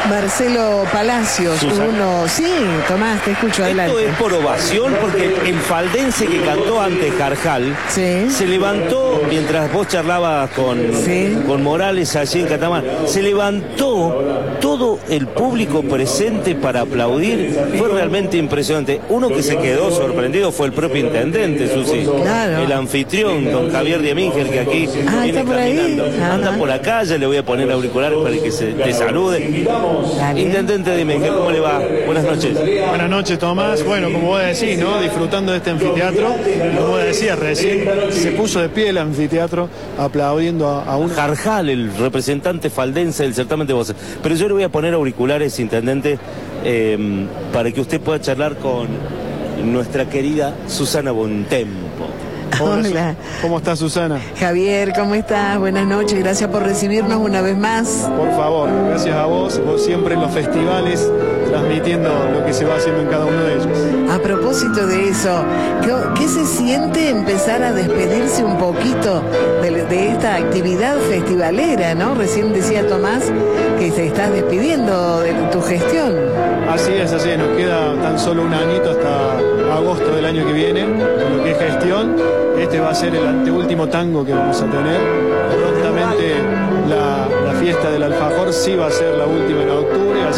Marcelo Palacios, uno. Sí, Tomás, te escucho, adelante. Esto es por ovación, porque el faldense que cantó ante Jarjal se levantó mientras vos charlabas con Morales allí en Catamarca. Se levantó todo el público presente para aplaudir. Fue realmente impresionante. Uno que se quedó sorprendido fue el propio intendente, Susi. Claro. El anfitrión, don Javier Diemínger, que aquí viene caminando. Anda por acá, ya le voy a poner auriculares para que te salude. Dale. Intendente Diemínger, ¿cómo le va? Buenas noches. Buenas noches, Tomás. Bueno, como vos decís, ¿no? Disfrutando de este anfiteatro. Como vos decías recién, se puso de pie el anfiteatro aplaudiendo a un... Jarjal, el representante faldense del certamen de voces. Pero yo le voy a poner auriculares, intendente, para que usted pueda charlar con nuestra querida Susana Bontempo. Hola. ¿Cómo está, Susana? Javier, ¿cómo estás? Buenas noches, gracias por recibirnos una vez más. Por favor, gracias a vos siempre en los festivales transmitiendo lo que se va haciendo en cada uno de ellos. A propósito de eso, ¿qué se siente empezar a despedirse un poquito de esta actividad festivalera, ¿no? Recién decía Tomás que te estás despidiendo de tu gestión. Así es, nos queda tan solo un añito hasta agosto del año que viene, en lo que es gestión. Este va a ser el anteúltimo tango que vamos a tener. Prontamente la fiesta del alfajor sí va a ser la última en octubre, así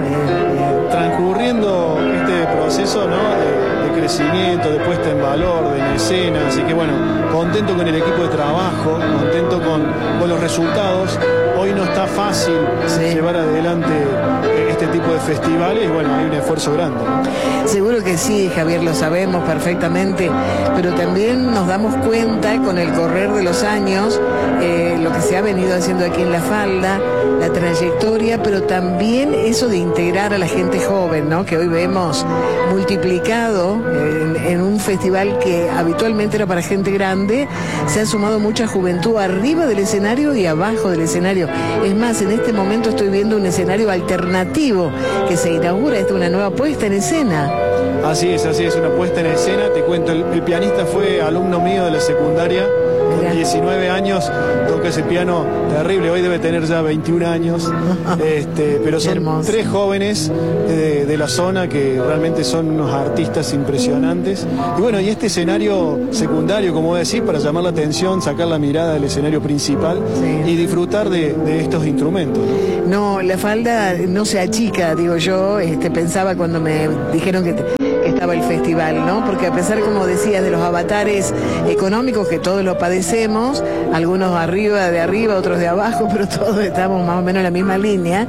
bien. Transcurriendo este proceso, ¿no? de crecimiento, de puesta en valor, de en escena, así que bueno, contento con el equipo de trabajo, contento con los resultados. Hoy no está fácil llevar adelante este tipo de festivales y bueno, hay un esfuerzo grande, ¿no? Seguro que sí, Javier, lo sabemos perfectamente, pero también nos damos cuenta con el correr de los años, lo que se ha venido haciendo aquí en La Falda, la trayectoria, pero también eso de integrar a la gente joven, ¿no? Que hoy vemos multiplicado en un festival que habitualmente era para gente grande, se ha sumado mucha juventud arriba del escenario y abajo del escenario. Es más, en este momento estoy viendo un escenario alternativo que se inaugura, esta una nueva puesta en escena. Así es, una puesta en escena. Te cuento, el pianista fue alumno mío de la secundaria. Con 19 años toca ese piano terrible, hoy debe tener ya 21 años, pero son tres jóvenes de la zona que realmente son unos artistas impresionantes. Y bueno, y este escenario secundario, como vos decís, para llamar la atención, sacar la mirada del escenario principal y disfrutar de estos instrumentos, ¿no? No, La Falda no se achica, digo yo, pensaba cuando me dijeron que estaba el festival, ¿no? Porque a pesar, como decías, de los avatares económicos que todos lo padecemos, algunos de arriba, otros de abajo, pero todos estamos más o menos en la misma línea,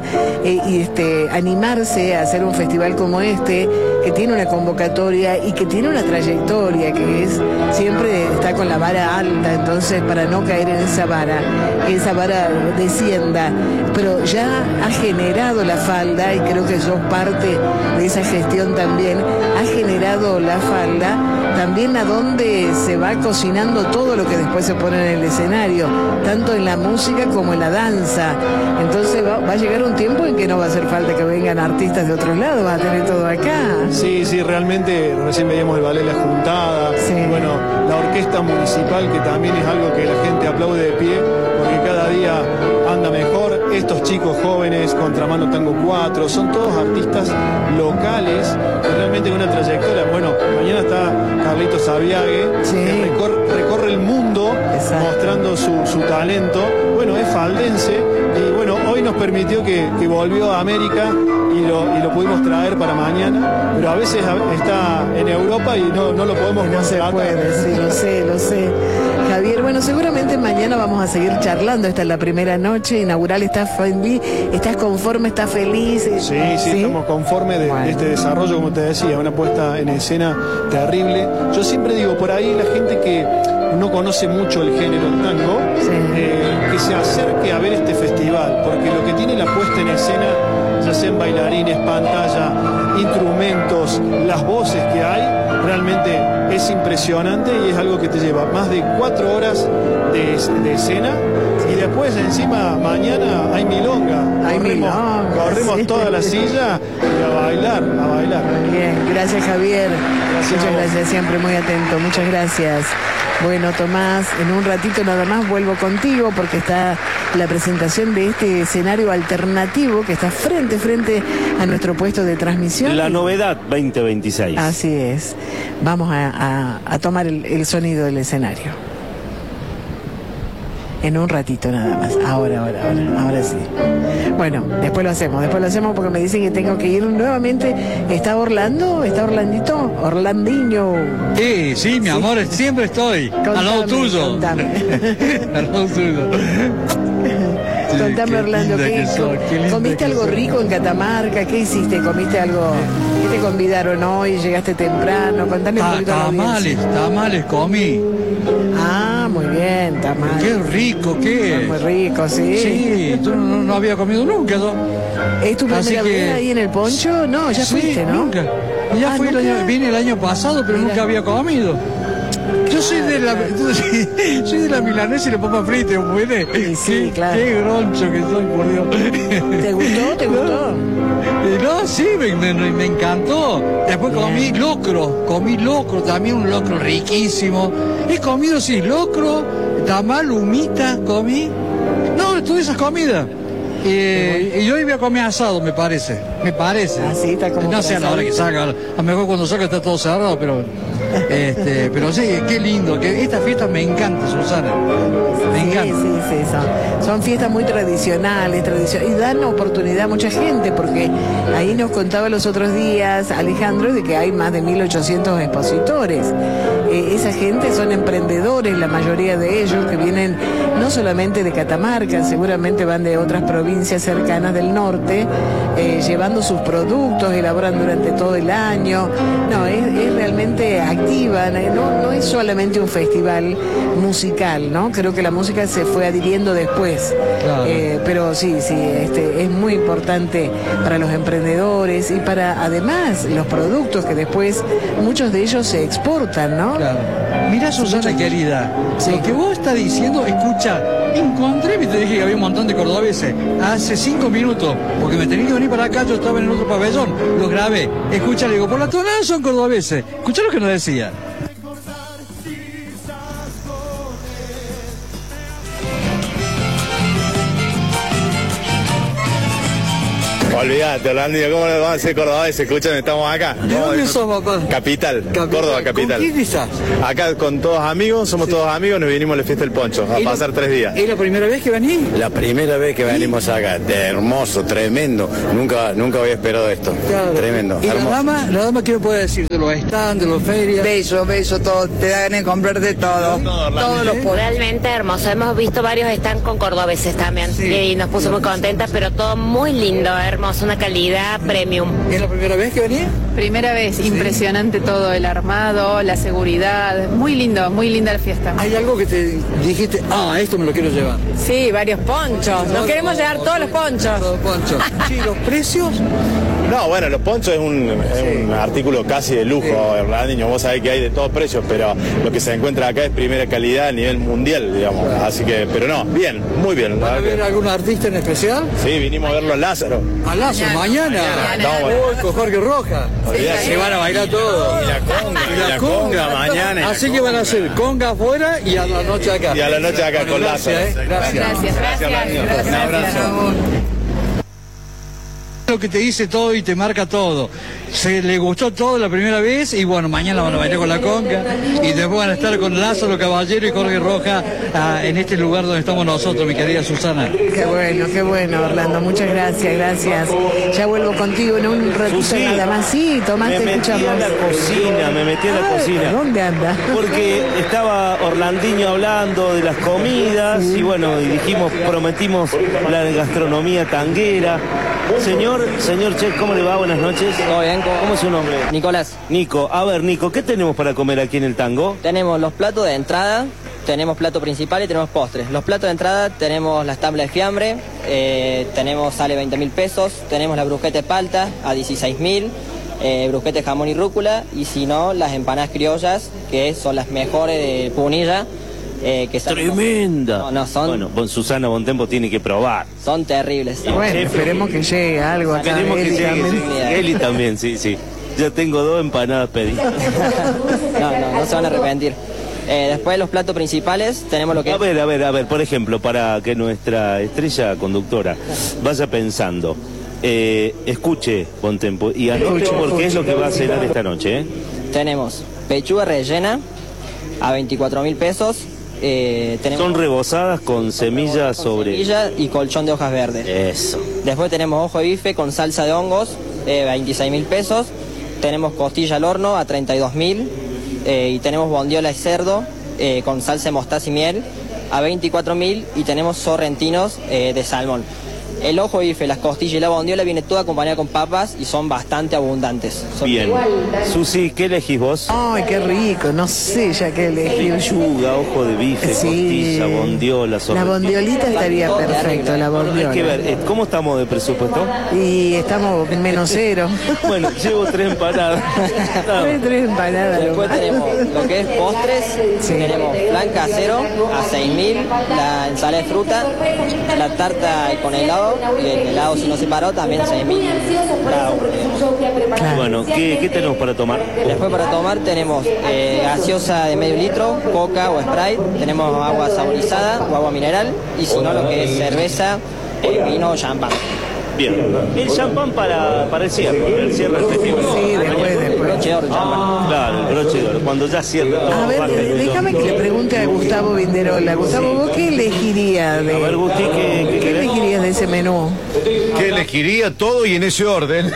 animarse a hacer un festival como este, que tiene una convocatoria y que tiene una trayectoria, que es siempre está con la vara alta, entonces para no caer en esa vara descienda, pero ya ha generado La Falda, y creo que sos parte de esa gestión también, ha generado La Falda también a donde se va cocinando todo lo que después se pone en el escenario, tanto en la música como en la danza. Entonces va a llegar un tiempo en que no va a hacer falta que vengan artistas de otros lados, va a tener todo acá. Sí, realmente recién veíamos el ballet La Juntada, bueno, la orquesta municipal, que también es algo que la gente aplaude de pie, porque cada día anda mejor. Estos chicos jóvenes, Contramano Tango 4, son todos artistas locales, realmente con una trayectoria. Bueno, mañana está Carlitos Saviague, que recorre el mundo mostrando su talento. Bueno, es faldense y bueno, hoy nos permitió que volvió a América y lo pudimos traer para mañana, pero a veces está en Europa y no lo podemos contratar. No se puede, sí, lo sé. Javier, bueno, seguramente mañana vamos a seguir charlando. Esta es la primera noche inaugural. ¿Estás feliz? ¿Estás conforme? ¿Estás feliz? Sí, estamos conformes de este desarrollo, como te decía, una puesta en escena terrible. Yo siempre digo, por ahí la gente que no conoce mucho el género tango, que se acerque a ver este festival, porque lo que tiene la puesta en escena, ya sean bailarines, pantalla, instrumentos, las voces que hay, realmente es impresionante y es algo que te lleva más de 4 horas de escena y después encima mañana hay milonga. corrimos toda la silla y a bailar, a bailar. Bien, gracias Javier. Muchas gracias, siempre muy atento, muchas gracias. Bueno, Tomás, en un ratito nada más vuelvo contigo porque está la presentación de este escenario alternativo que está frente a nuestro puesto de transmisión. La novedad 2026. Así es. Vamos a tomar el sonido del escenario. En un ratito nada más. Ahora sí. Bueno, después lo hacemos porque me dicen que tengo que ir nuevamente. ¿Está Orlando? ¿Está Orlandito? Orlandiño. Sí, mi amor, siempre estoy. Al lado tuyo. Contame. Al lado tuyo. Contame, Orlando, ¿comiste algo rico en Catamarca? ¿Qué hiciste? ¿Comiste algo? ¿Qué te convidaron hoy? ¿Llegaste temprano? Contame un poquito. Tamales comí. Ah, muy bien, tamales. Qué rico, ¿qué? Muy rico, sí. Sí, tú no había comido nunca, ¿no? ¿Es tu primera vez ahí en el Poncho? No, ya fuiste, ¿no? Nunca. Ya fui vine el año pasado, pero nunca había comido. Yo soy de la milanesa y la papa frita, ¿puede? Sí, claro. Qué groncho que soy, por Dios. ¿Te gustó? No, sí, me encantó. Después comí locro, también un locro riquísimo. He comido, sí, locro, tamal, humita, comí. No, todas esas comidas. Y yo iba a comer asado, me parece. Así está como. No sé a la hora que salga. A lo mejor cuando salga está todo cerrado, pero sí, qué lindo. Esta fiesta me encanta, Susana. Me encanta. Sí, son fiestas muy tradicionales y dan oportunidad a mucha gente, porque ahí nos contaba los otros días Alejandro de que hay más de 1.800 expositores. Esa gente son emprendedores, la mayoría de ellos, que vienen no solamente de Catamarca, seguramente van de otras provincias cercanas del norte, llevando sus productos, elaboran durante todo el año. No, es realmente activa, no es solamente un festival musical, ¿no? Creo que la música se fue adhiriendo después. Claro. Pero sí, es muy importante para los emprendedores y para además los productos que después muchos de ellos se exportan, ¿no? Claro. Mira, Susana querida, lo que vos estás diciendo, escucha, encontré, te dije que había un montón de cordobeses hace 5 minutos, porque me tenía que venir para acá, yo estaba en el otro pabellón, lo grabé, escucha, le digo, por la tonada son cordobeses, escucha lo que nos decía. Olvídate, Orlando, ¿cómo le vamos a hacer cordobés? Escúchame, estamos acá. ¿De dónde sos, papá? Capital, Córdoba, capital. ¿Con quién estás? Acá con todos amigos, somos todos amigos, nos vinimos a la fiesta del Poncho, a pasar 3 días. ¿Es la primera vez que venís? La primera vez que venimos acá, hermoso, tremendo. Nunca había esperado esto. Claro. Tremendo. ¿Y hermoso. La dama qué me puede decir de los stands, de las ferias? Beso, todo, te da ganas de comprar de todo. Todos los realmente hermoso. Hemos visto varios stands con cordobeses también. Sí. Y nos puso muy contentas, pero todo muy lindo, hermoso, una calidad premium. ¿Es la primera vez que venís? Primera vez, sí. Impresionante todo, el armado, la seguridad, muy linda la fiesta. ¿Hay algo que te dijiste, esto me lo quiero llevar? Sí, varios ponchos, nos queremos llevar todos los ponchos. Todos los ponchos. ¿Y los precios? No, bueno, los ponchos es un artículo casi de lujo, Orlandinho. Vos sabés que hay de todos precios, pero lo que se encuentra acá es primera calidad a nivel mundial, digamos. Así que, pero no, bien, muy bien. ¿Va a ver algún artista en especial? Sí, vinimos a verlo a Lázaro. ¿A Lázaro? ¿Mañana? Con Jorge Roja. Se van a bailar todos. Y la conga mañana. Así que van a hacer conga afuera y a la noche acá. Y a la noche acá con Lázaro. Gracias. Un abrazo. Lo que te dice todo y te marca todo. Se le gustó todo la primera vez y bueno, mañana van a bailar con la conga y después van a estar con Lázaro Caballero y Jorge Roja en este lugar donde estamos nosotros, mi querida Susana. Qué bueno, Orlando, muchas gracias. Ya vuelvo contigo en un ratito nada más. Sí, Tomás, te escuchamos. Me metí a la cocina. ¿Dónde anda? Porque estaba Orlandinho hablando de las comidas y bueno, prometimos la gastronomía tanguera. Señor chef, ¿cómo le va? Buenas noches. Todo bien. ¿Cómo es su nombre? Nicolás. Nico. A ver, Nico, ¿qué tenemos para comer aquí en el tango? Tenemos los platos de entrada, tenemos plato principal y tenemos postres. Los platos de entrada tenemos las tablas de fiambre, sale 20.000 pesos, tenemos la brusqueta de palta a 16.000, brusqueta de jamón y rúcula, y si no, las empanadas criollas, que son las mejores de Punilla, Que son ¡tremenda! No, son... Bueno, Susana Bontempo tiene que probar. Son terribles. Bueno, esperemos que llegue algo acá. Esperemos que llegue, también. Eli también, sí. Ya tengo 2 empanadas pedidas. No se van a arrepentir. Después los platos principales tenemos lo que... A ver, por ejemplo, para que nuestra estrella conductora vaya pensando, escuche, Bontempo, y anoche porque es lo que va a cenar esta noche, ¿eh? Tenemos pechuga rellena a 24.000 pesos. Tenemos son rebozadas con semillas sobre... semilla y colchón de hojas verdes. Eso. Después tenemos ojo de bife con salsa de hongos, 26.000 pesos. Tenemos costilla al horno a 32.000. Y tenemos bondiola de cerdo con salsa de mostaza y miel a 24.000. Y tenemos sorrentinos de salmón. El ojo de bife, las costillas y la bondiola viene toda acompañada con papas y son bastante abundantes. Bien. Susi, ¿qué elegís vos? Ay, qué rico, no sé ya qué elegir. Pechuga, ojo de bife, costilla, bondiola, La bondiolita estaría perfecto, la bondiola. Hay que ver, ¿cómo estamos de presupuesto? Y estamos en -0. Bueno, llevo 3 empanadas. Tres empanadas. Después tenemos lo que es postres. Tenemos flan casero a 6.000, la ensalada de fruta, la tarta con helado. Y el helado, si no se paró, también 6.000 cada uno. Bueno, ¿qué tenemos para tomar? Después para tomar tenemos gaseosa de medio litro, coca o Sprite, tenemos agua saborizada o agua mineral, y si no lo que es cerveza, vino o champán. Bien, el champán para el cierre del festival. Sí, después. Broche de oro, champán. Claro, el broche de oro, cuando ya cierra todo. A ver, déjame que le pregunte a Gustavo Vinderola. Gustavo, ¿vos qué elegirías de... A ver, Gusti, ¿qué elegirías de ese menú? ¿Qué elegiría? Todo y en ese orden.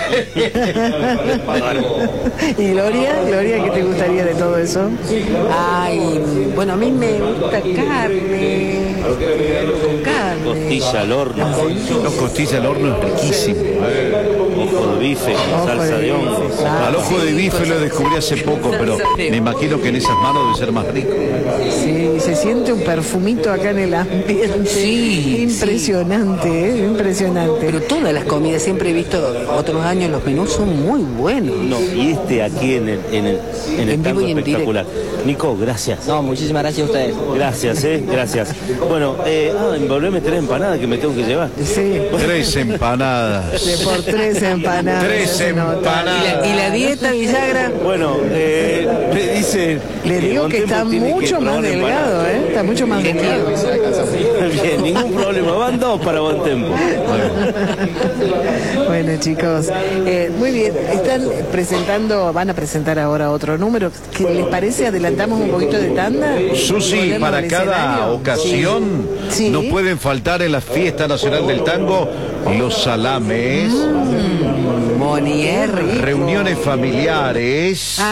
¿Y Gloria, qué te gustaría de todo eso? Ay, bueno, a mí me gusta carne. Costilla al horno. Los costilla al horno es riquísimo. Ojo de bife, salsa de hongos. Al ojo de bife lo descubrí hace poco, pero me imagino que en esas manos debe ser más rico. Sí, se siente un perfumito acá en el ambiente. Sí, impresionante, impresionante. Pero todas las comidas, siempre he visto otros años, los menús son muy buenos. No, y aquí en el tango espectacular. Nico, gracias. No, muchísimas gracias a ustedes. Gracias, gracias. Bueno, envolveme 3 empanadas que me tengo que llevar. Sí. 3 empanadas. Por 3 empanadas. 3 empanadas. ¿Y la dieta, Villagra? Bueno, me dice... Le digo que está mucho más delgado, Está mucho más delgado. Bien, ningún problema. Van 2 para Bontempo. Bueno, chicos, muy bien. Van a presentar ahora otro número. ¿Qué les parece? ¿Adelantamos un poquito de tanda? Susi, para cada ocasión no pueden faltar en la Fiesta Nacional del Tango los salames, Monier, reuniones familiares.